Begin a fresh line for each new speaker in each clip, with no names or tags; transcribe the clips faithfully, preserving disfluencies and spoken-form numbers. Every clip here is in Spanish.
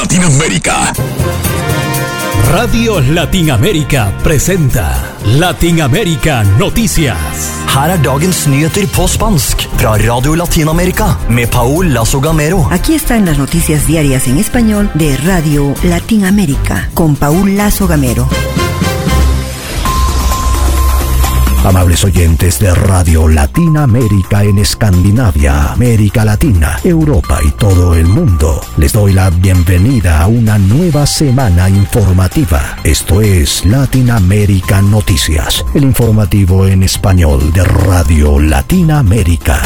Latinoamérica.
Radio Latinoamérica presenta Latinoamérica Noticias.
Her er dagens nyheter på spansk fra Radio Latinoamérica med Paul Lazo Gamero.
Aquí están las noticias diarias en español de Radio Latinoamérica con Paul Lazo Gamero.
Amables oyentes de Radio Latinoamérica en Escandinavia, América Latina, Europa y todo el mundo, les doy la bienvenida a una nueva semana informativa. Esto es Latinoamérica Noticias, el informativo en español de Radio Latinoamérica.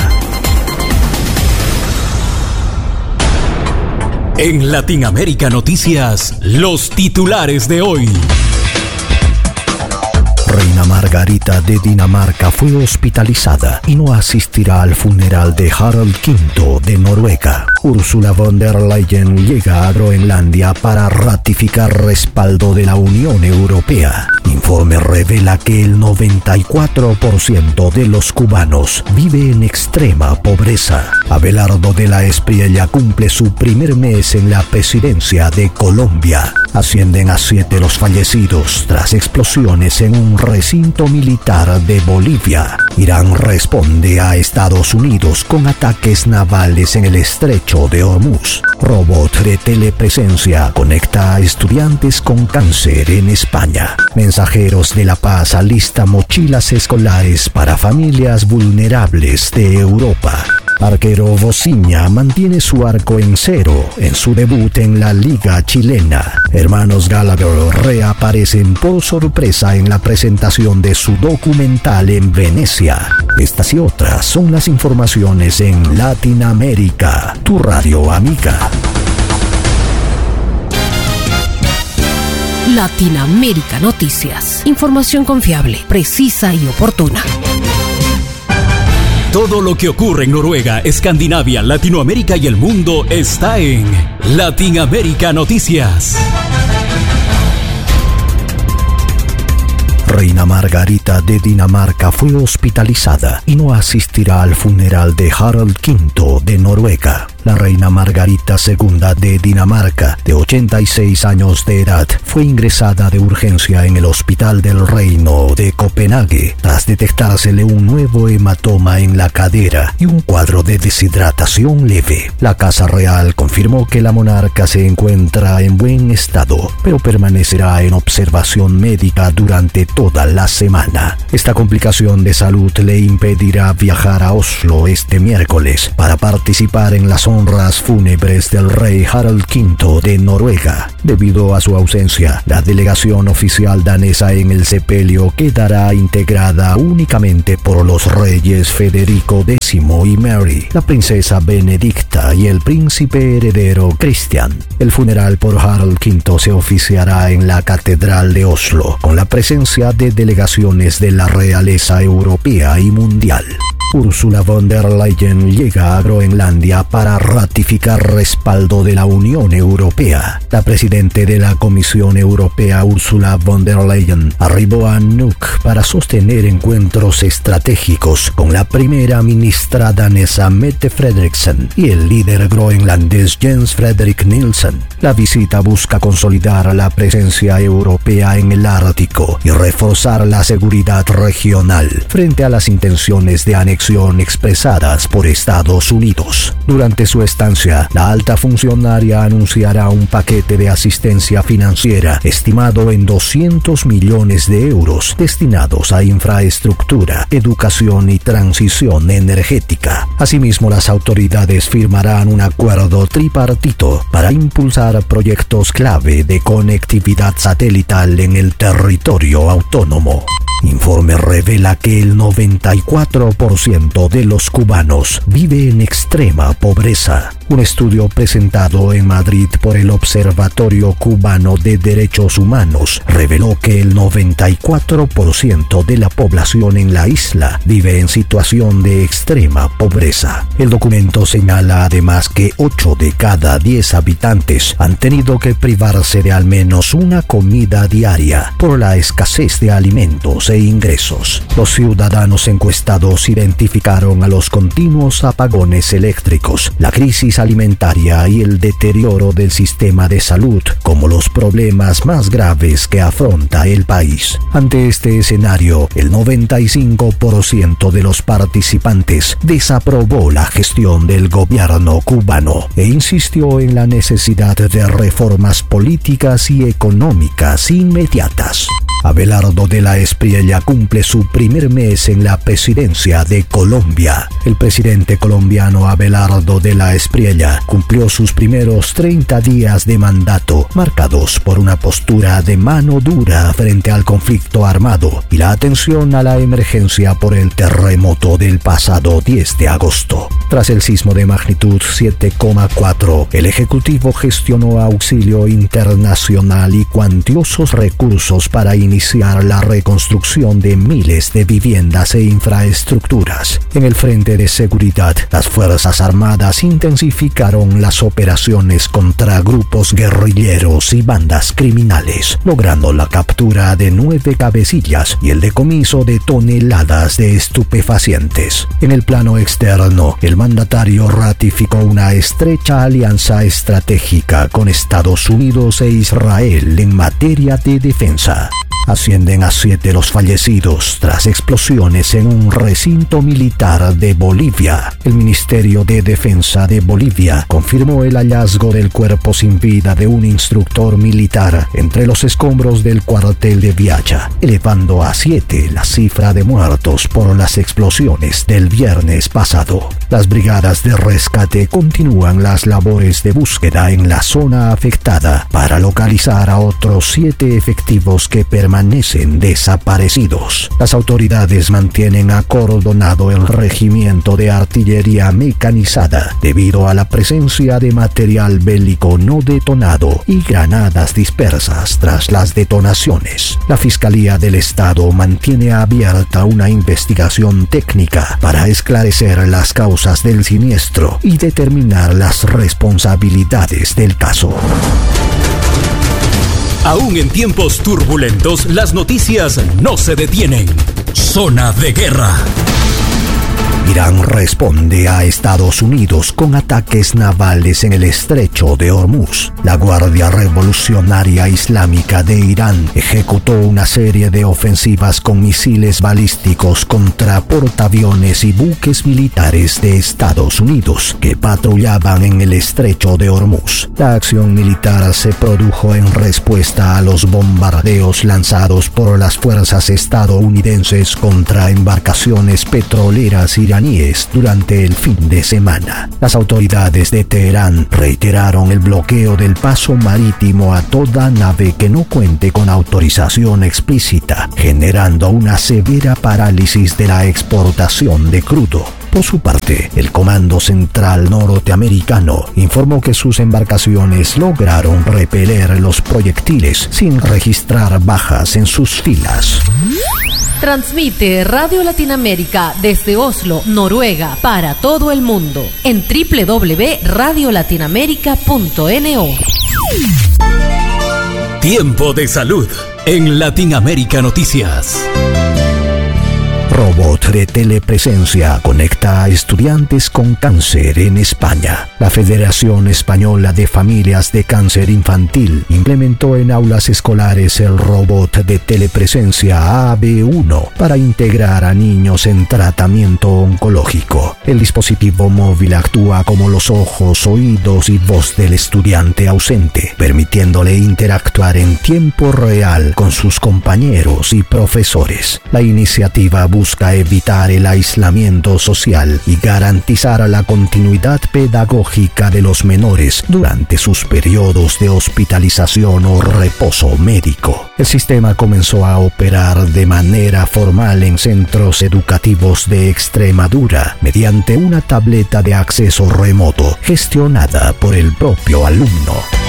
En Latinoamérica Noticias, los titulares de hoy.
Reina Margarita de Dinamarca fue hospitalizada y no asistirá al funeral de Harald quinto de Noruega. Ursula von der Leyen llega a Groenlandia para ratificar respaldo de la Unión Europea. Informe revela que el noventa y cuatro por ciento de los cubanos vive en extrema pobreza. Abelardo de la Espriella cumple su primer mes en la presidencia de Colombia. Ascienden a siete los fallecidos tras explosiones en un recinto militar de Bolivia. Irán responde a Estados Unidos con ataques navales en el estrecho de Hormuz. Robot de telepresencia conecta a estudiantes con cáncer en España. Mensajeros de la Paz alista mochilas escolares para familias vulnerables de Europa. Arquero Vociña mantiene su arco en cero en su debut en la Liga Chilena. Hermanos Gallagher reaparecen por sorpresa en la presentación de su documental en Venecia. Estas y otras son las informaciones en Latinoamérica, tu radio amiga.
Latinoamérica Noticias. Información confiable, precisa y oportuna.
Todo lo que ocurre en Noruega, Escandinavia, Latinoamérica y el mundo está en Latinoamérica Noticias.
Reina Margarita de Dinamarca fue hospitalizada y no asistirá al funeral de Harald quinto de Noruega. La reina Margarita segunda de Dinamarca, de ochenta y seis años de edad, fue ingresada de urgencia en el Hospital del Reino de Copenhague tras detectársele un nuevo hematoma en la cadera y un cuadro de deshidratación leve. La Casa Real confirmó que la monarca se encuentra en buen estado, pero permanecerá en observación médica durante toda la semana. Esta complicación de salud le impedirá viajar a Oslo este miércoles para participar en las honras fúnebres del rey Harald quinto de Noruega. Debido a su ausencia, la delegación oficial danesa en el sepelio quedará integrada únicamente por los reyes Federico décimo y Mary, la princesa Benedicta y el príncipe heredero Christian. El funeral por Harald quinto se oficiará en la Catedral de Oslo, con la presencia de delegaciones de la realeza europea y mundial. Ursula von der Leyen llega a Groenlandia para ratificar respaldo de la Unión Europea. La presidente de la Comisión Europea, Ursula von der Leyen, arribó a Nuuk para sostener encuentros estratégicos con la primera ministra danesa Mette Frederiksen y el líder groenlandés Jens Frederik Nielsen. La visita busca consolidar la presencia europea en el Ártico y reforzar la seguridad regional frente a las intenciones de anexión expresadas por Estados Unidos. Durante su estancia, la alta funcionaria anunciará un paquete de asistencia financiera estimado en doscientos millones de euros destinados a infraestructura, educación y transición energética. Asimismo, las autoridades firmarán un acuerdo tripartito para impulsar proyectos clave de conectividad satelital en el territorio autónomo. Informe revela que el noventa y cuatro por ciento de los cubanos vive en extrema pobreza. Un estudio presentado en Madrid por el Observatorio Cubano de Derechos Humanos reveló que el noventa y cuatro por ciento de la población en la isla vive en situación de extrema pobreza. El documento señala además que ocho de cada diez habitantes han tenido que privarse de al menos una comida diaria por la escasez de alimentos e ingresos. Los ciudadanos encuestados identificaron a los continuos apagones eléctricos, la crisis alimentaria y el deterioro del sistema de salud como los problemas más graves que afronta el país. Ante este escenario, el noventa y cinco por ciento de los participantes desaprobó la gestión del gobierno cubano e insistió en la necesidad de reformas políticas y económicas inmediatas. Abelardo de la Espriella cumple su primer mes en la presidencia de Colombia. El presidente colombiano Abelardo de la Espriella cumplió sus primeros treinta días de mandato, marcados por una postura de mano dura frente al conflicto armado y la atención a la emergencia por el terremoto del pasado diez de agosto. Tras el sismo de magnitud siete coma cuatro, el Ejecutivo gestionó auxilio internacional y cuantiosos recursos para iniciar la reconstrucción de miles de viviendas e infraestructuras. En el frente de seguridad, las Fuerzas Armadas intensificaron las operaciones contra grupos guerrilleros y bandas criminales, logrando la captura de nueve cabecillas y el decomiso de toneladas de estupefacientes. En el plano externo, el mandatario ratificó una estrecha alianza estratégica con Estados Unidos e Israel en materia de defensa. Ascienden a siete los fallecidos tras explosiones en un recinto militar de Bolivia. El Ministerio de Defensa de Bolivia confirmó el hallazgo del cuerpo sin vida de un instructor militar entre los escombros del cuartel de Viacha, elevando a siete la cifra de muertos por las explosiones del viernes pasado. Las brigadas de rescate continúan las labores de búsqueda en la zona afectada para localizar a otros siete efectivos que permanecen permanecen desaparecidos. Las autoridades mantienen acordonado el regimiento de artillería mecanizada debido a la presencia de material bélico no detonado y granadas dispersas tras las detonaciones. La Fiscalía del Estado mantiene abierta una investigación técnica para esclarecer las causas del siniestro y determinar las responsabilidades del caso.
Aún en tiempos turbulentos, las noticias no se detienen. Zona de guerra.
Irán responde a Estados Unidos con ataques navales en el estrecho de Hormuz. La Guardia Revolucionaria Islámica de Irán ejecutó una serie de ofensivas con misiles balísticos contra portaaviones y buques militares de Estados Unidos que patrullaban en el estrecho de Hormuz. La acción militar se produjo en respuesta a los bombardeos lanzados por las fuerzas estadounidenses contra embarcaciones petroleras iraníes durante el fin de semana. Las autoridades de Teherán reiteraron el bloqueo del paso marítimo a toda nave que no cuente con autorización explícita, generando una severa parálisis de la exportación de crudo. Por su parte, el Comando Central norteamericano informó que sus embarcaciones lograron repeler los proyectiles sin registrar bajas en sus filas.
Transmite Radio Latinoamérica desde Oslo, Noruega, para todo el mundo en doble u doble u doble u punto radio latinoamérica punto no.
Tiempo de salud en Latinoamérica Noticias.
Robot de telepresencia conecta a estudiantes con cáncer en España. La Federación Española de Familias de Cáncer Infantil implementó en aulas escolares el robot de telepresencia A B uno para integrar a niños en tratamiento oncológico. El dispositivo móvil actúa como los ojos, oídos y voz del estudiante ausente, permitiéndole interactuar en tiempo real con sus compañeros y profesores. La iniciativa busca evitar el aislamiento social y garantizar la continuidad pedagógica de los menores durante sus periodos de hospitalización o reposo médico. El sistema comenzó a operar de manera formal en centros educativos de Extremadura mediante una tableta de acceso remoto gestionada por el propio alumno.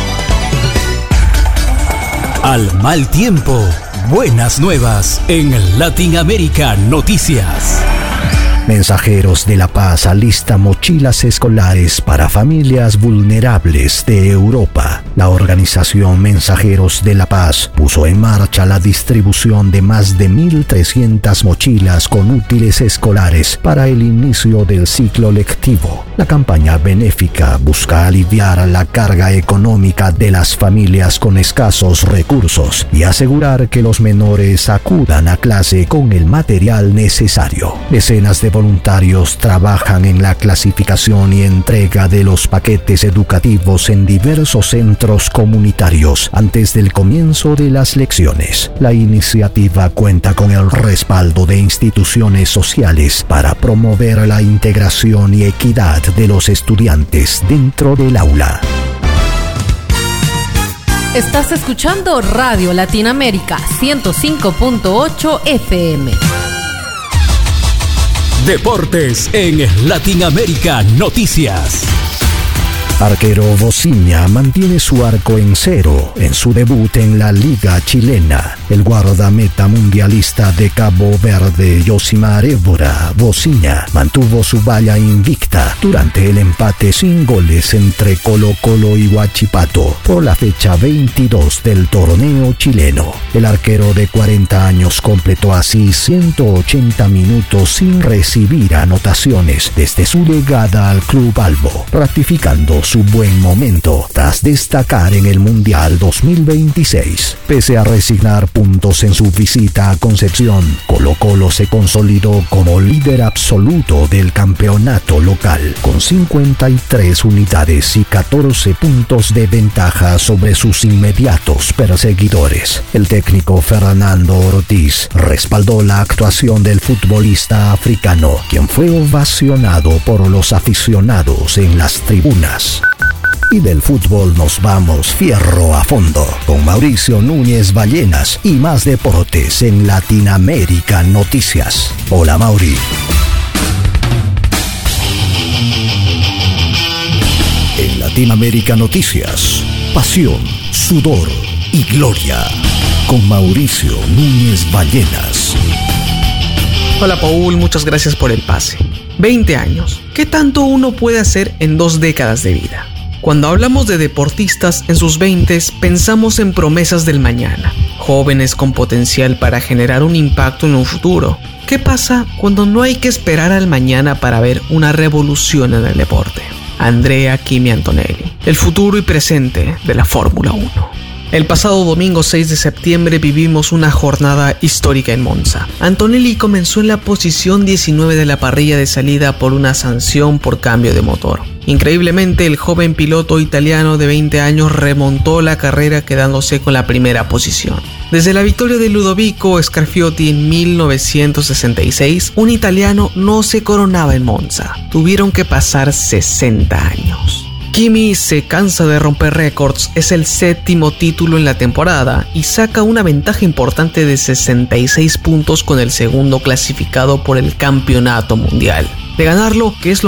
Al mal tiempo, buenas nuevas en Latinoamérica Noticias.
Mensajeros de la Paz alista mochilas escolares para familias vulnerables de Europa. La organización Mensajeros de la Paz puso en marcha la distribución de más de mil trescientas mochilas con útiles escolares para el inicio del ciclo lectivo. La campaña benéfica busca aliviar la carga económica de las familias con escasos recursos y asegurar que los menores acudan a clase con el material necesario. Decenas de voluntarios trabajan en la clasificación y entrega de los paquetes educativos en diversos centros comunitarios antes del comienzo de las lecciones. La iniciativa cuenta con el respaldo de instituciones sociales para promover la integración y equidad de los estudiantes dentro del aula.
Estás escuchando Radio Latinoamérica ciento cinco punto ocho F M.
Deportes en Latinoamérica Noticias.
Arquero Vociña mantiene su arco en cero en su debut en la Liga Chilena. El guardameta mundialista de Cabo Verde, Yosimar Évora Vociña, mantuvo su valla invicta durante el empate sin goles entre Colo-Colo y Huachipato por la fecha veintidós del torneo chileno. El arquero de cuarenta años completó así ciento ochenta minutos sin recibir anotaciones desde su llegada al Club Albo, ratificando su buen momento tras destacar en el Mundial dos mil veintiséis. Pese a resignar puntos en su visita a Concepción, Colo-Colo se consolidó como líder absoluto del campeonato local, con cincuenta y tres unidades y catorce puntos de ventaja sobre sus inmediatos perseguidores. El técnico Fernando Ortiz respaldó la actuación del futbolista africano, quien fue ovacionado por los aficionados en las tribunas. Y del fútbol nos vamos fierro a fondo con Mauricio Núñez Ballenas y más deportes en Latinoamérica Noticias. Hola, Mauri. En Latinoamérica Noticias, pasión, sudor y gloria con Mauricio Núñez Ballenas.
Hola, Paul, muchas gracias por el pase. veinte años. ¿Qué tanto uno puede hacer en dos décadas de vida? Cuando hablamos de deportistas en sus veintes, pensamos en promesas del mañana, jóvenes con potencial para generar un impacto en un futuro. ¿Qué pasa cuando no hay que esperar al mañana para ver una revolución en el deporte? Andrea Kimi Antonelli, el futuro y presente de la Fórmula uno. El pasado domingo seis de septiembre vivimos una jornada histórica en Monza. Antonelli comenzó en la posición diecinueve de la parrilla de salida por una sanción por cambio de motor. Increíblemente, el joven piloto italiano de veinte años remontó la carrera quedándose con la primera posición. Desde la victoria de Ludovico Scarfiotti en mil novecientos sesenta y seis, un italiano no se coronaba en Monza. Tuvieron que pasar sesenta años. Kimi se cansa de romper récords, es el séptimo título en la temporada y saca una ventaja importante de sesenta y seis puntos con el segundo clasificado por el campeonato mundial. De ganarlo, que es lo